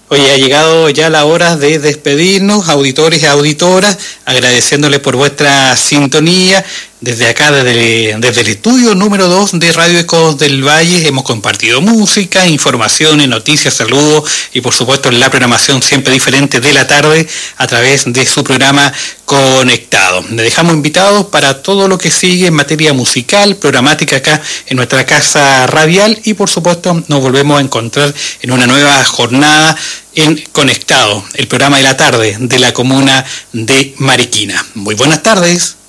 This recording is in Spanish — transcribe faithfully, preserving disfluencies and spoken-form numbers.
Oye, ha llegado ya la hora de despedirnos, auditores y auditoras, agradeciéndoles por vuestra sintonía. Desde acá, desde, desde el estudio número dos de Radio Ecos del Valle, hemos compartido música, informaciones, noticias, saludos y por supuesto la programación siempre diferente de la tarde a través de su programa Conectado. Les dejamos invitados para todo lo que sigue en materia musical, programática acá en nuestra casa radial y por supuesto nos volvemos a encontrar en una nueva jornada en Conectado, el programa de la tarde de la comuna de Mariquina. Muy buenas tardes.